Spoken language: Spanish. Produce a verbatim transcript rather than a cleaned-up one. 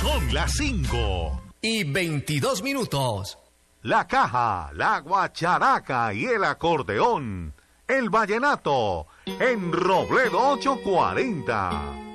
Son las cinco y veintidós minutos. La caja, la guacharaca y el acordeón. El vallenato en Robledo ochocientos cuarenta.